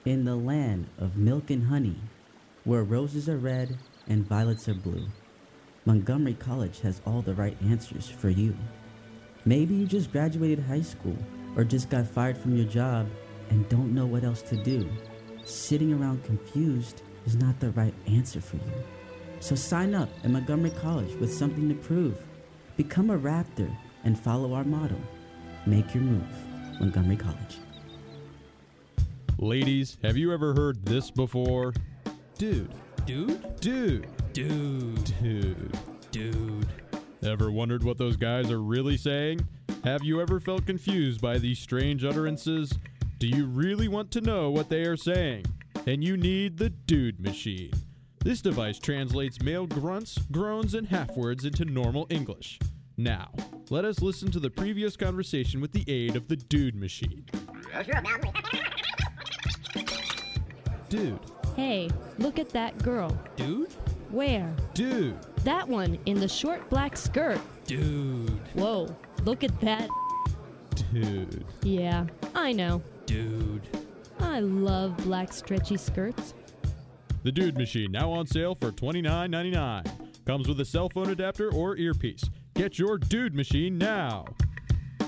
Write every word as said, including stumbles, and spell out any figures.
In the land of milk and honey, where roses are red and violets are blue, Montgomery College has all the right answers for you. Maybe you just graduated high school or just got fired from your job and don't know what else to do. Sitting around confused is not the right answer for you. So sign up at Montgomery College with something to prove. Become a Raptor and follow our motto. Make your move. Montgomery College. Ladies, have you ever heard this before? Dude. Dude? Dude. Dude. Dude. Dude. Ever wondered what those guys are really saying? Have you ever felt confused by these strange utterances? Do you really want to know what they are saying? Then you need the Dude Machine. This device translates male grunts, groans, and half-words into normal English. Now, let us listen to the previous conversation with the aid of the Dude Machine. Dude. Hey, look at that girl. Dude? Where? Dude. That one in the short black skirt. Dude. Whoa, look at that. Dude. Yeah, I know. Dude. I love black stretchy skirts. The Dude Machine, now on sale for twenty-nine ninety-nine. Comes with a cell phone adapter or earpiece. Get your Dude Machine now.